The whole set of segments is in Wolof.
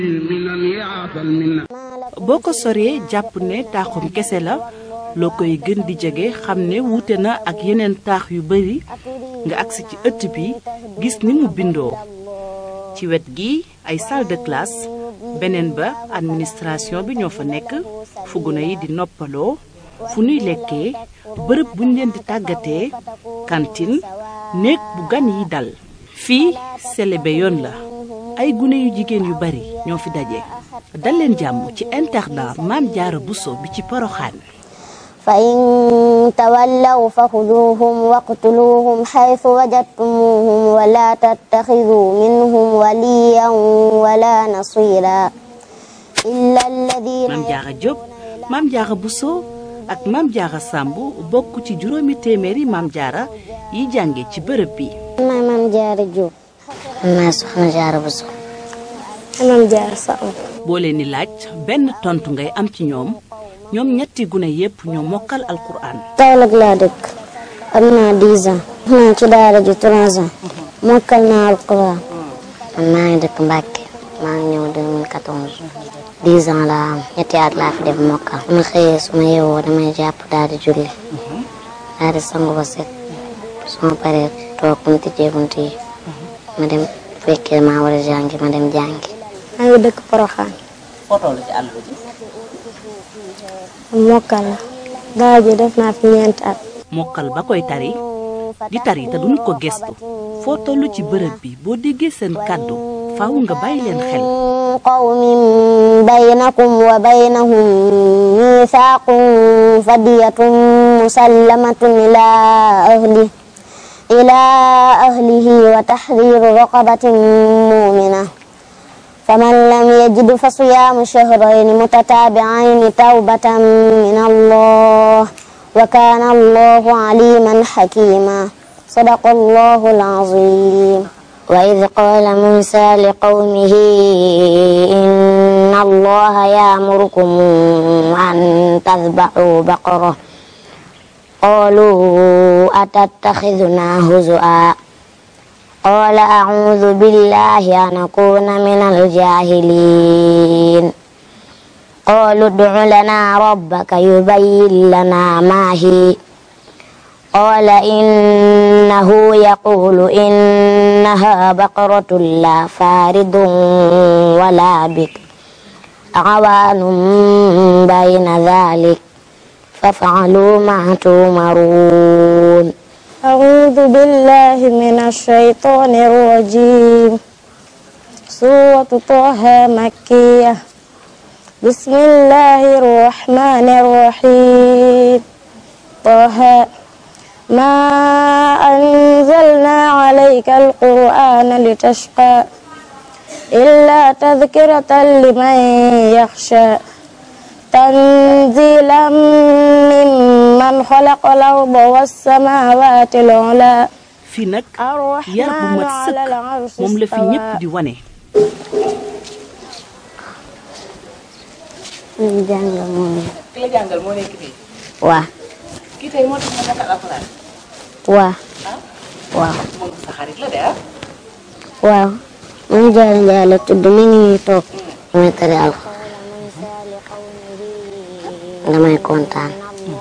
boo ko soree jàpp ne taaxum kese la loo koy gën di jege xam ne wuute na ak yeneen taax yu bari nga agsi ci ëtt bi gis ni mu bindoo ci wet gi ay salle de classe beneen ba administration bi ñoo fa nekk fu gune yi di noppaloo fu nuy lekkee bërëb buñ leen di tàggatee cantine néeg bu gan yi dal fii selebe yoon la ay gune yu jigéen yu bari ñoo fi daje dal leen jàmm ci internat Maam Jaara Buso bi ci Poroxaan fa in tawallaw fa xuduuhum waqtuluuhum xaytu wajadtumuuhum wala tattaxiduu minhum waliyan wala nasira illa alladina Maam Jaara Jóob Maam Jaara Buso ak Maam Jaara Sàmb bokk ci juróomi téeméeri Maam Jaara yi jànge ci bërëb bi. maay Maam Jaara Jóob. maay Soxna Jaara Buso. Maam Jaara Sàmb. boo leen di laaj benn tontu ngay am ci ñoom ñetti gune yépp ñoo mokkal alquran. Kaolack laa dëkk am naa 10 ans. naa ci daara ji 3 ans. mokkal naa alquran. man maa ngi dëkk Mbàkke maa ngi ñëw 2014. 10 ans laa am ñetti at laa fi def mokkal. su ma xëyee su ma yeewoo damay jàpp daal di julli. daal di sangu ba set. su ma paree toog bu ñu tijjee bunt yi. ma dem fekkee maa war a jàngi ma dem jàngi. maa ngi dëkk Poroxaan. foo toll ci àll bi. mokkal la. daara ji def naa fi 4 at. mokkal ba koy tari di tari te duñu ko gestu foo toll ci bërëb bi boo déggee seen kàddu faaw nga bàyyi leen xel. qawmin baynakum wa baynahum miisaaqun fadiyatun musallamatun ilaa ahlihi wa tahriiru raqabatin mu'mina faman lam yajid fa siyaamu shahrayni mutataabi'ayni tawbatan min Allah wa kaana Allahu aliiman hakiiman sadaqa Allahu al-aziim. وإذ قال موسى لقومه إن الله يأمركم أن تذبحوا بقرة قالوا أتتخذنا هزؤا قال أعوذ بالله أن أكون من الجاهلين قالوا ادع لنا ربك يبين لنا ما هي قال إنه يقول إنها بقرة لا فارض ولا بكر عوان بين ذلك فافعلوا ما تؤمرون. أعوذ بالله من الشيطان الرجيم. سورة طه مكية. بسم الله الرحمن الرحيم. طه ما أنزلنا عليك القرآن لتشقى إلا تذكرة لمن يخشى تنزيلا ممن خلق الأرض والسماوات العلى. fii nag yar bu mat sëkk moom la fi ñépp di wane. ki la jàngal moo nekk fii. waaw. kii tey moo tax nga mokkal alxuraan. waaw. waaw. moom sa xarit la de ah. waaw. Maam Jaara Njaay la tudd mi ngi nii toog. damay tari alxuraan. damay kontaan.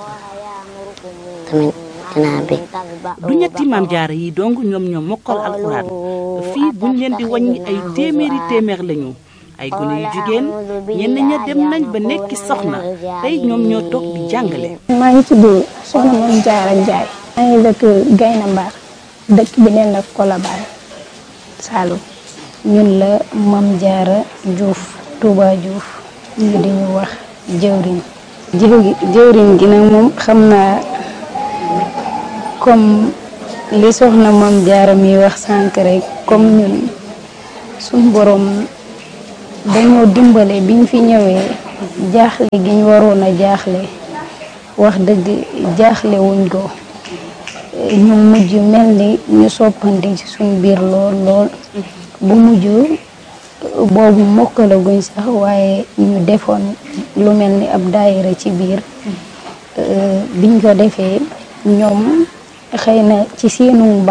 tamit dinaa bég. du ñetti Maam Jaara yi dong ñoom ñoo mokkal alxuraan fii buñ leen di wàññi ay téeméer lañu. ay gune yu jigéen ñenn ña dem nañ ba nekki soxna tey ñoom ñoo toog di jàngale. maa ngi tudd Soxna Maam Jaara Njaay. maa ngi dëkk Gayna Mbar dëkk bi neen la Colobane Saloum. ñun la Maam Jaara Juuf Touba Juuf ñu di ñu wax jëwriñ. jëwriñ gi nag moom xam naa comme li Soxna Maam Jaara mi wax sànq rek comme ñun suñ borom dañoo dimbale biñ fi ñëwee jaaxle gi ñu waroon a jaaxle wax dëgg jaaxle wuñ ko ñu mujj mel ni ñu soppandi ci suñ biir lool bu mujj boobu mokkalaguñ sax waaye ñu defoon lu mel ni ab daayira ci biir biñ ko defee ñoom xëy na ci seenu